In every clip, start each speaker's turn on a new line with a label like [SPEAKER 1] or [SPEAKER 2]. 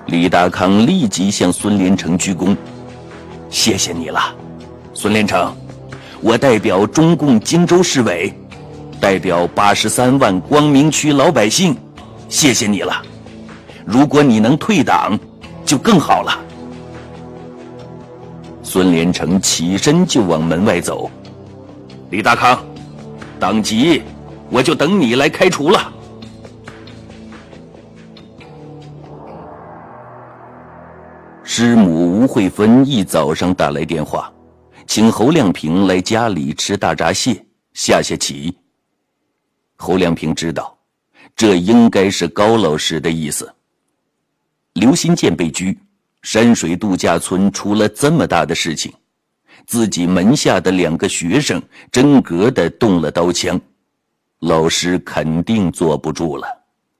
[SPEAKER 1] 李大康立即向孙连成鞠躬：“谢谢你了，孙连成，我代表中共荆州市委，代表83万光明区老百姓，谢谢你了。如果你能退党，就更好了。”孙连成起身就往门外走。李大康，党籍我就等你来开除了。师母吴慧芬一早上打来电话，请侯亮平来家里吃大闸蟹，下棋。侯亮平知道，这应该是高老师的意思。刘新建被拘，山水度假村出了这么大的事情，自己门下的2个学生真格的动了刀枪，老师肯定坐不住了。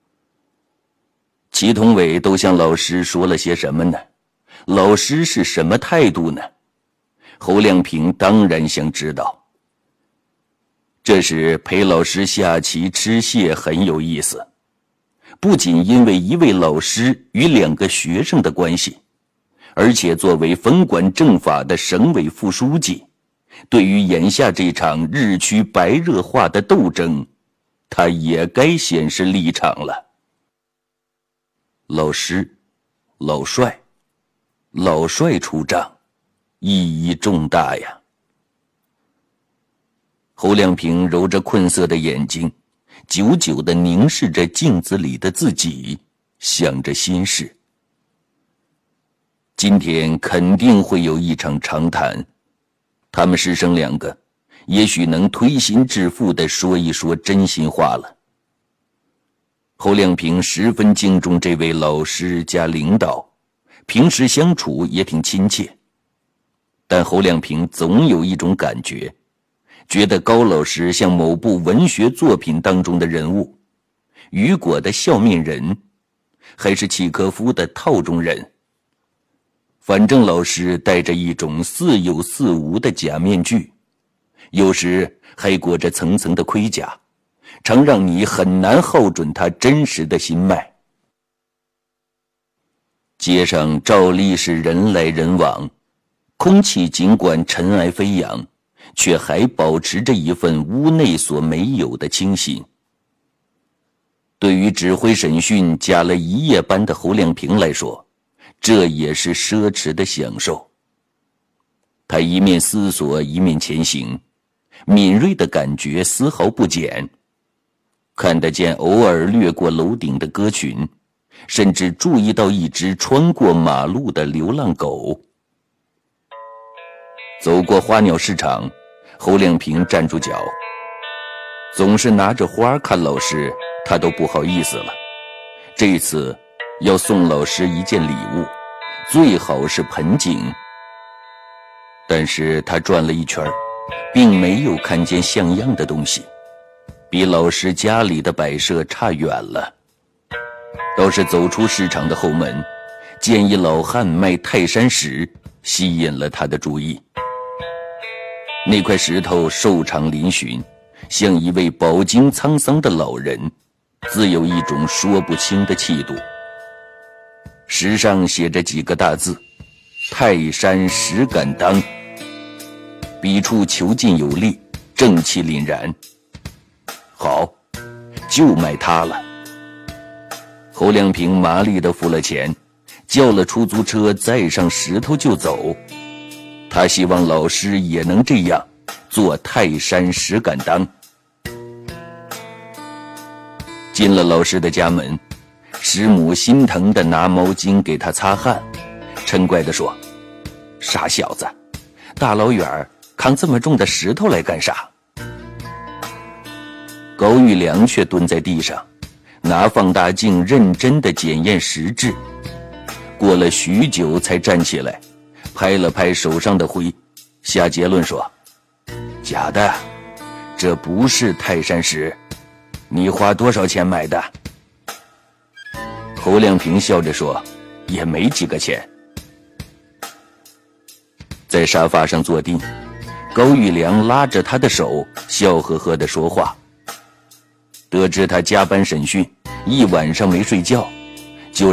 [SPEAKER 1] 祁同伟都向老师说了些什么呢？老师是什么态度呢？侯亮平当然想知道。这时陪老师下棋吃蟹很有意思，不仅因为一位老师与2个学生的关系，而且作为分管政法的省委副书记，对于眼下这场日趋白热化的斗争，他也该显示立场了。老师，老帅出帐，意义重大呀。侯亮平揉着困涩的眼睛，久久地凝视着镜子里的自己，想着心事。今天肯定会有一场长谈，他们师生2个也许能推心置腹地说一说真心话了。侯亮平十分敬重这位老师加领导，平时相处也挺亲切，但侯亮平总有一种感觉，觉得高老师像某部文学作品当中的人物，雨果的笑面人，还是契诃夫的套中人。反正老师戴着一种似有似无的假面具，有时还裹着层层的盔甲，常让你很难耗准他真实的心脉。街上照例是人来人往，空气尽管尘埃飞扬，却还保持着一份屋内所没有的清新。对于指挥审讯加了1夜班的侯亮平来说，这也是奢侈的享受。他一面思索一面前行，敏锐的感觉丝毫不减，看得见偶尔掠过楼顶的鸽群，甚至注意到一只穿过马路的流浪狗。走过花鸟市场，侯亮平站住脚，总是拿着花看老师，他都不好意思了。这次要送老师一件礼物，最好是盆景。但是他转了一圈，并没有看见像样的东西，比老师家里的摆设差远了。倒是走出市场的后门，见一老汉卖泰山石，吸引了他的注意。那块石头瘦长嶙峋，像一位饱经沧桑的老人，自有一种说不清的气度。石上写着几个大字：泰山石敢当，笔触遒劲有力，正气凛然。好，就卖它了。侯亮平麻利地付了钱，叫了出租车，载上石头就走。他希望老师也能这样，做泰山石敢当。进了老师的家门，师母心疼地拿毛巾给他擦汗，嗔怪地说：傻小子，大老远扛这么重的石头来干啥？高玉良却蹲在地上，拿放大镜认真地检验石质，过了许久才站起来，拍了拍手上的灰，下结论说：假的，这不是泰山石，你花多少钱买的？侯亮平笑着说：也没几个钱。在沙发上坐定，高玉良拉着他的手，笑呵呵地说话。得知他加班审讯，一晚上没睡觉，